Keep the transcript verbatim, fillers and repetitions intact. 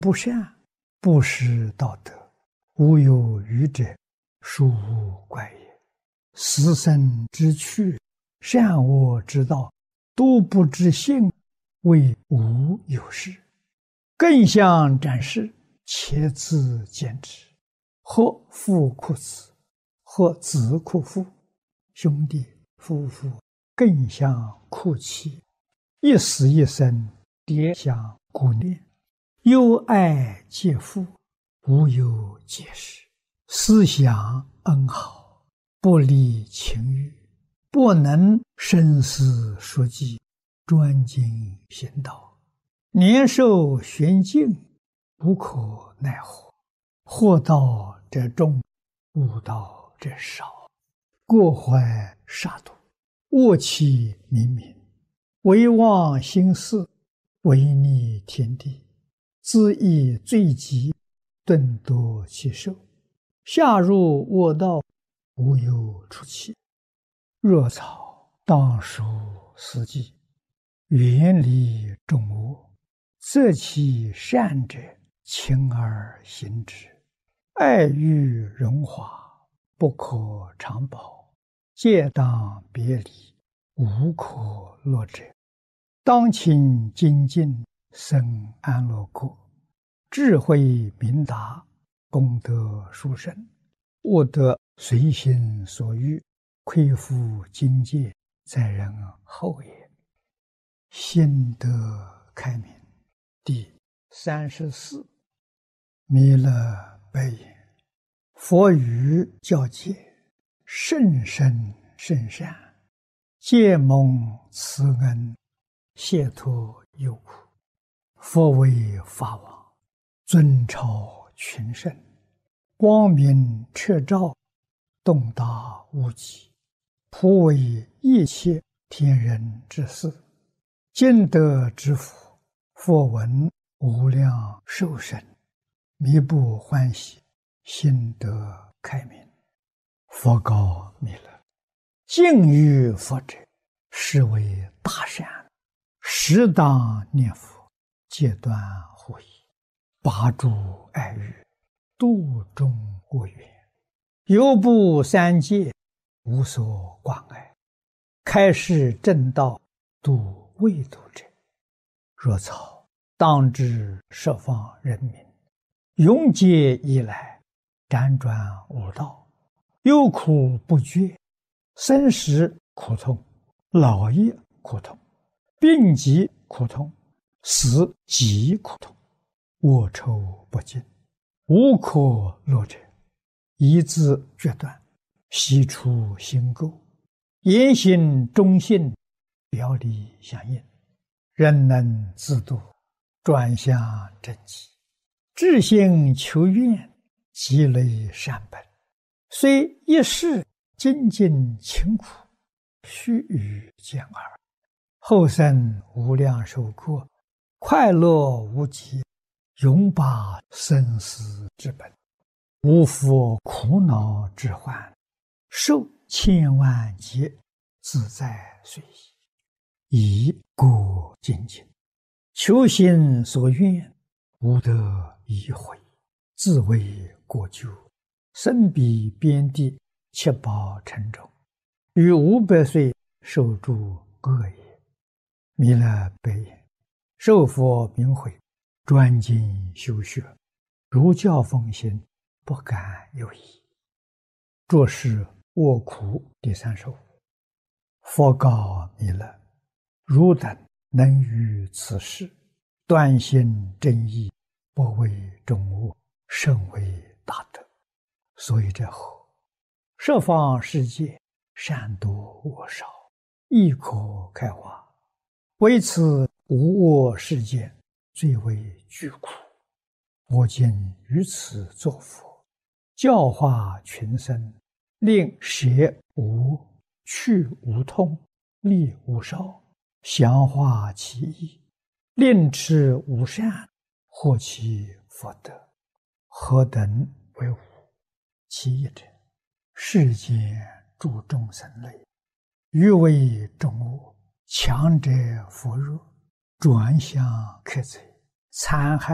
不善，不识道德，无有余者，殊无怪也。死生之趣，善恶之道，都不知性，谓无有事。更相展示，且自见之。或父哭子，或子哭父，兄弟夫妇更相哭泣，一死一生，迭相顾念，忧爱皆父，无有解释。思想恩好，不离情欲，不能生死熟记，专精行道，年寿玄境，无可奈何。祸道者众，悟道者少。过怀杀戮，恶气冥冥，唯忘心事，违逆天地，自缢罪极，顿夺其寿。下入恶道，无有出期。若草当属四季，远离众恶，择其善者，勤而行之。爱欲荣华，不可长保，戒当别离，无可乐者。当勤精进，生安乐国，智慧明达，功德殊胜，悟得随心所欲，亏负境界，在人后也。心得开明。第三十四。弥勒白言：佛语教诫，甚深甚善，皆蒙慈恩，解脱忧苦。佛为法王，尊超群圣，光明彻照，洞达无极，普为一切天人之事。今得之福，佛闻无量寿生，弥不欢喜，心得开明。佛告弥勒：敬于佛者，是为大善，适当念佛，戒断护疑，拔诸爱欲，度众恶缘，犹不三界，无所挂碍，开示正道，度未度者。若草当知十方人民，永劫以来，辗转无道，忧苦不绝，生死苦痛，老业苦痛，病疾苦痛，死极苦痛，恶臭不尽，无可乐者。一字决断，悉出心垢，言行忠信，表里相应，人能自度，转向正极，至心求愿，积累善本，虽一世精进勤苦，须臾见耳，后生无量寿过，快乐无极，永拔生死之本，无复苦恼之患，受千万劫，自在随意。以故精进，求心所愿，无得已悔，自为过咎，身彼边地，七宝城中，于五百岁受诸恶也。弥勒白言：受佛明慧，专精修学，如教奉行，不敢有疑。着是卧苦第三十五。佛告弥勒：汝等能于此事，断心正义，不为众恶，甚为大德。所以者何？十方世界，善多恶少，亦可开化，唯此无恶世界，最为巨苦。我今于此作佛，教化群生，令舍无、去无痛，利无少，详化其意，令持无善，获其福德。何等为无？其一者，世间诸众生类，欲为众恶，强者扶弱，转向克贼，残害